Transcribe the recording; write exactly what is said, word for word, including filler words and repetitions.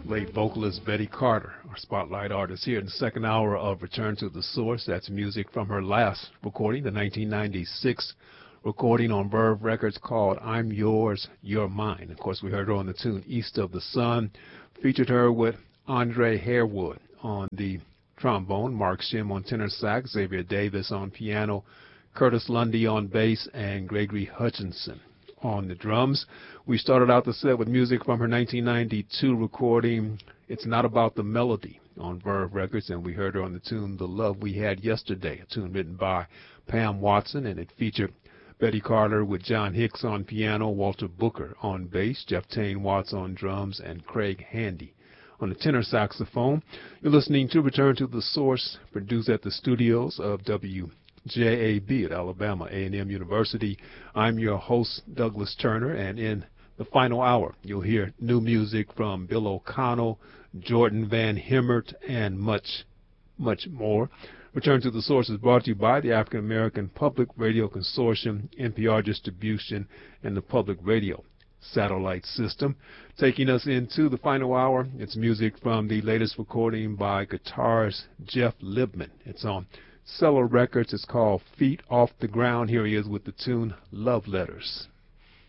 late vocalist Betty Carter, our spotlight artist here in the second hour of Return to the Source. That's music from her last recording, the nineteen ninety-six recording on Verve Records called I'm Yours, You're Mine. Of course, we heard her on the tune East of the Sun, featured her with Andre Harewood on the trombone, Mark Shim on tenor sax, Xavier Davis on piano, Curtis Lundy on bass, and Gregory Hutchinson on the drums. We started out the set with music from her nineteen ninety-two recording, It's Not About the Melody, on Verve Records, and we heard her on the tune The Love We Had Yesterday, a tune written by Pam Watson, and it featured Betty Carter with John Hicks on piano, Walter Booker on bass, Jeff Tane Watts on drums, and Craig Handy on the tenor saxophone. You're listening to Return to the Source, produced at the studios of W J A B at Alabama A and M University. I'm your host, Douglas Turner, and in the final hour, you'll hear new music from Bill O'Connell, Jordan Van Hemert, and much, much more. Return to the Source is brought to you by the African American Public Radio Consortium, N P R Distribution, and the Public Radio Satellite System. Taking us into the final hour, it's music from the latest recording by guitarist Jeff Libman. It's on Cellar Records. It's called Feet Off the Ground. Here he is with the tune Love Letters.